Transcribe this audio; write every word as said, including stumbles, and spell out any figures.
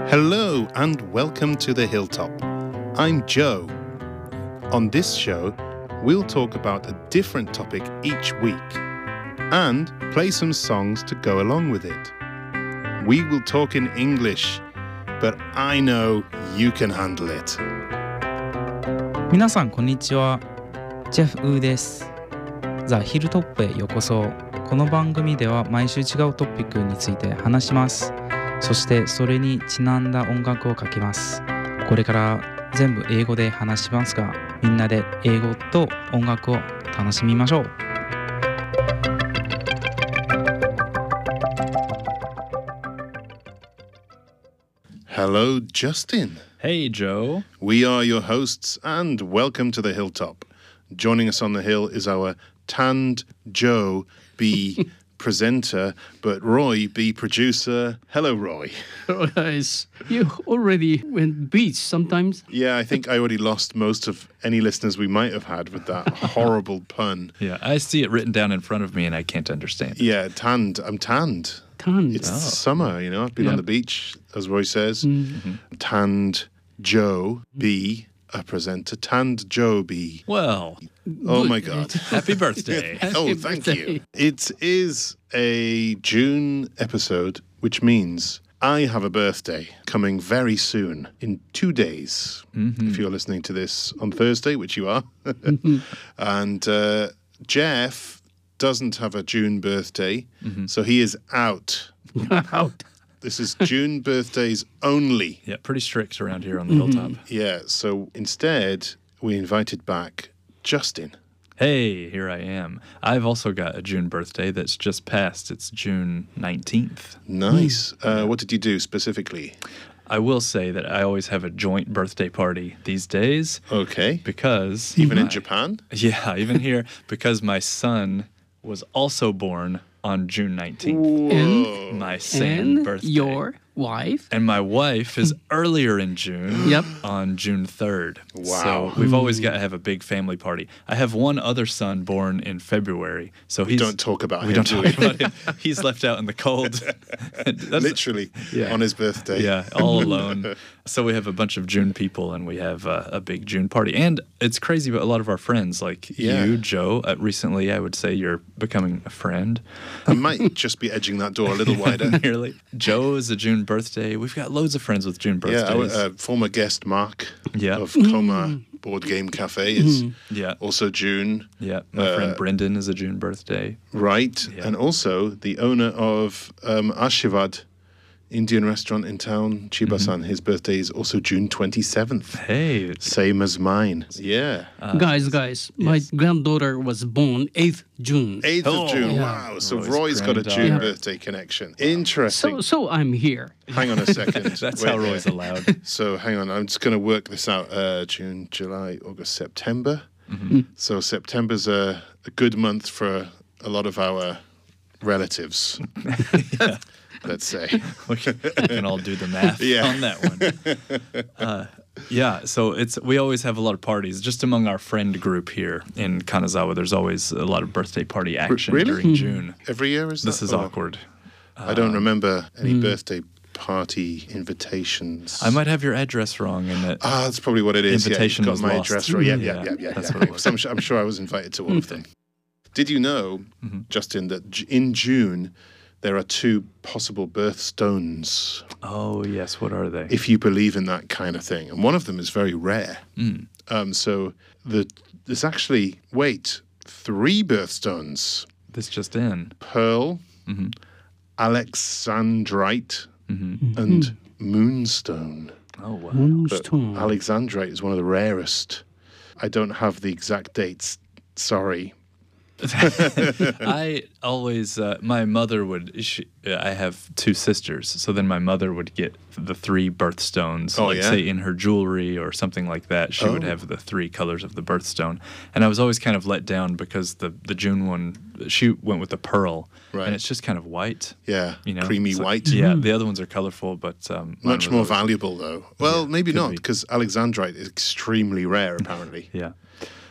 Hello and welcome to the Hilltop. I'm Joe. On this show, we'll talk about a different topic each week and play some songs to go along with it. We will talk in English, but I know you can handle it. 皆さんこんにちは。ジェフ・ウーです。ザ・ヒルトップへようこそ。この番組では毎週違うトピックについて話します。そしてそれにちなんだ音楽をかけます。これから全部英語で話しますが、みんなで英語と音楽を楽しみましょう。 Hello, Justin. Hey, Joe. We are your hosts and welcome to the Hilltop. Joining us on the hill is our tanned Joe B. presenter, but Roy B. producer. Hello, Roy. Hello, guys. You already went beach sometimes? Yeah, I think I already lost most of any listeners we might have had with that horrible pun. Yeah, I see it written down in front of me and I can't understand it. Yeah, tanned. I'm tanned. Tanned. It's Oh. summer, you know. I've been Yep. on the beach, as Roy says. Mm-hmm. Tanned Joe B. a presenter. Tanned Joe B. Well, Oh, Good. my God. happy birthday. Oh, Happy thank birthday. you. It is a June episode, which means I have a birthday coming very soon, in two days, Mm-hmm. if you're listening to this on Thursday, which you are. And uh, Jeff doesn't have a June birthday, Mm-hmm. so he is out. Out. This is June birthdays only. Yeah, pretty strict around here on the hilltop. Yeah, so instead, we invited back Justin. Hey, here I am. I've also got a June birthday that's just passed. It's June nineteenth. Nice. Uh, what did you do specifically? I will say that I always have a joint birthday party these days Okay. because... Even in my- Japan? Yeah, even here, because my son was also born on June nineteenth. And, My same and birthday. your wife? And my wife is earlier in June. Yep. On June third. Wow. So we've always got to have a big family party. I have one other son born in February. So We he's, don't talk about we him, don't do talk we? about him. He's left out in the cold. That's- Literally Yeah. on his birthday. Yeah, all alone. So we have a bunch of June people, and we have uh, a big June party. And it's crazy, but a lot of our friends, like Yeah. you, Joe, uh, recently, I would say you're becoming a friend. I might just be edging that door a little wider. Nearly. Joe is a June birthday. We've got loads of friends with June Yeah, our birthdays. uh, former guest Mark Yeah. of Coma Board Game Cafe is yeah. also June, Yeah, my Uh, friend Brendan is a June birthday. right? Yeah. And also the owner of um, Ashivad Indian restaurant in town, Chiba-san. His birthday is also June twenty-seventh. Hey, Same as mine. Yeah. guys, guys, my yes. granddaughter was born eighth June. eighth Oh, of June. yeah. Wow. So Roy's Roy's got a granddaughter. June Yeah. birthday connection. Interesting. So, so I'm here. Hang on a second. that's Wait how there. Roy's allowed. So hang on, I'm just going to work this out. Uh, June, July, August, September. Mm-hmm. So September's a, a good month for a lot of our relatives. Let's say. we can, we can all do the math Yeah. on that one. Uh, yeah, so it's we always have a lot of parties just among our friend group here in Kanazawa. There's always a lot of birthday party action really? during June. Every year is This that? is Oh, awkward. I don't remember any birthday party invitations. I might have your address wrong in that. Ah, that's probably what it is. Invitation yeah, was you've got my lost. address right. Yeah, yeah, Yeah, yeah, yeah. that's yeah. what it was. So I'm, su- I'm sure I was invited to all of them. Did you know, Justin, that J- in June there are two possible birthstones, Oh yes, what are they? if you believe in that kind of thing, and one of them is very rare. Mm. Um, so the there's actually wait three birthstones: This just in. pearl, Mhm. alexandrite, Mhm. and moonstone. Oh wow. But Moonstone. alexandrite is one of the rarest. I don't have the exact dates. Sorry. I always, uh, my mother would, she, I have two sisters, so then my mother would get the three birthstones. Oh, like yeah? say in her jewelry or something like that, she would Oh. have the three colors of the birthstone. And I was always kind of let down because the, the June one, she went with the pearl. Right. And it's just kind of white, Yeah, you know. creamy It's like- white. Yeah, the other ones are colorful, but um, mine Much was more always- valuable, though. Well, Yeah, maybe could not, be. because alexandrite is extremely rare, apparently. Yeah.